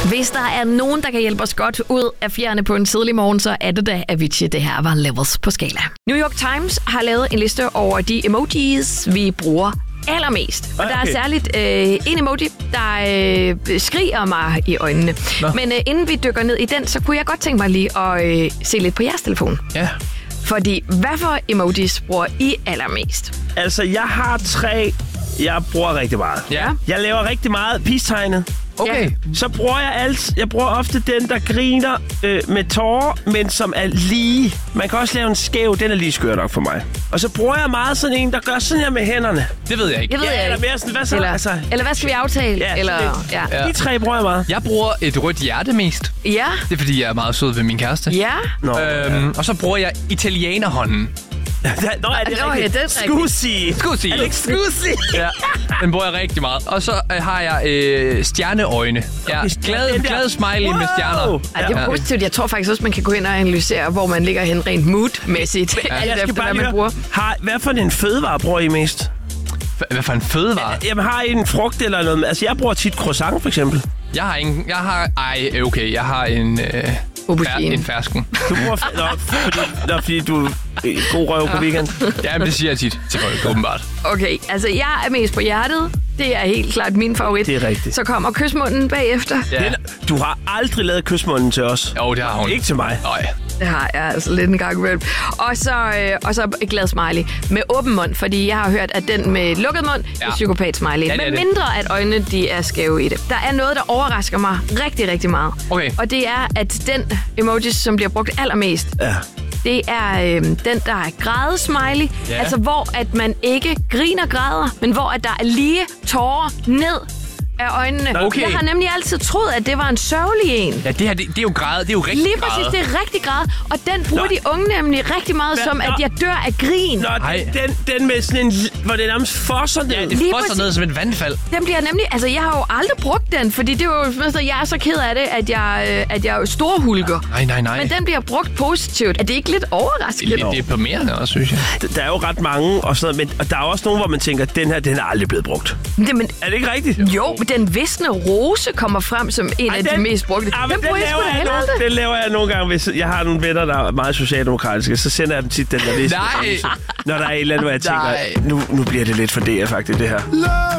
Hvis der er nogen, der kan hjælpe os godt ud af fjerne på en tidlig morgen, så er det da Avicii. Det her var Levels på skala. New York Times har lavet en liste over de emojis, vi bruger allermest. Og der er særligt en emoji, der skriger mig i øjnene. Men inden vi dykker ned i den, så kunne jeg godt tænke mig lige at se lidt på jeres telefon. Ja. Fordi, hvad for emojis bruger I allermest? Altså, jeg har 3, jeg bruger rigtig meget. Ja. Jeg laver rigtig meget peace-tegnet. Okay. Ja. Så bruger jeg bruger ofte den, der griner med tårer, men som er lige. Man kan også lave en skæv, den er lige skør nok for mig. Og så bruger jeg meget sådan en, der gør sådan her med hænderne. Det ved jeg ikke. Jeg ved Eller ikke. mere sådan, hvad så? Eller hvad skal vi aftale? Ja, eller, De 3 bruger jeg meget. Jeg bruger et rødt hjerte mest. Ja. Det er, fordi jeg er meget sød ved min kæreste. Ja. Og så bruger jeg italienerhånden. Nå, er det Nå, rigtigt? ja, det er rigtigt. Scusi. Er det ikke Scusi? Ja, den bruger jeg rigtig meget. Og så har jeg stjerneøjne. Ja, glad smiley med stjerner. Ej, det er positivt. Jeg tror faktisk også, man kan gå ind og analysere, hvor man ligger hen rent mood-mæssigt. Alt efter, hvad man bruger. Hvad for en fødevare bruger I mest? Hvad for en fødevare? Jamen, har I en frugt eller noget? Altså, jeg bruger tit croissant, for eksempel. Jeg har en en fersken. Du bruger... fordi du er god røv på weekend. Ja, men det siger jeg tit til folk, åbenbart. Okay, altså jeg er mest på hjertet. Det er helt klart min favorit. Det er rigtigt. Så kommer kysmunden bagefter. Ja. Du har aldrig lavet kysmunden til os. Jo, det har hun. Ikke til mig. Nej. Det har jeg altså lidt en gang imellem. Og så et glad smiley med åben mund, fordi jeg har hørt, at den med lukket mund er psykopat-smiley. Ja, Men mindre, at øjnene de er skæve i det. Der er noget, der overrasker mig rigtig, rigtig meget. Okay. Og det er, at den emoji, som bliver brugt allermest, det er den, der er grædesmiley. Ja. Altså, hvor at man ikke griner græder, men hvor at der er lige tårer ned af øjnene. Okay. Jeg har nemlig altid troet, at det var en sørgelig en. Ja, det her, det er jo græd. Det er jo rigtig Lige præcis, græd. det er rigtig græd. Og den bruger de unge nemlig rigtig meget som, at jeg dør af grin. Nå, den med sådan en... Hvor det nærmest fosser ned. Ja, det Lige fosser præcis. ned som et vandfald. Den bliver nemlig... Altså, jeg har jo aldrig brugt den, fordi det var jo... Jeg er så ked af det, at jeg storhulker. Nej. Men den bliver brugt positivt. Er det ikke lidt overraskende? Det er deprimerende også, synes jeg. Der er jo ret mange og sådan noget, men og der er også nogen, hvor man tænker, den her, den er aldrig blevet brugt. Men, Er det ikke rigtigt? jo, den visne rose kommer frem som en af de mest brugte. Den bruger jeg sgu da heller aldrig. Den laver jeg nogle gange, hvis jeg har nogle venner, der er meget socialdemokratiske, så sender jeg dem tit den der visne Nej. rose. Når der er et eller andet, hvor jeg tænker, nu bliver det lidt for det faktisk, det her.